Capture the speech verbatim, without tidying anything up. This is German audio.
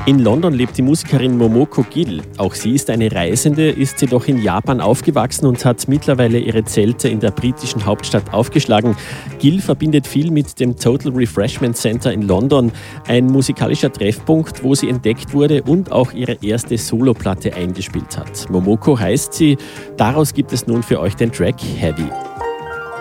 In London lebt die Musikerin Momoko Gill. Auch sie ist eine Reisende, ist jedoch in Japan aufgewachsen und hat mittlerweile ihre Zelte in der britischen Hauptstadt aufgeschlagen. Gill verbindet viel mit dem Total Refreshment Center in London, ein musikalischer Treffpunkt, wo sie entdeckt wurde und auch ihre erste Soloplatte eingespielt hat. Momoko heißt sie. Daraus gibt es nun für euch den Track Heavy.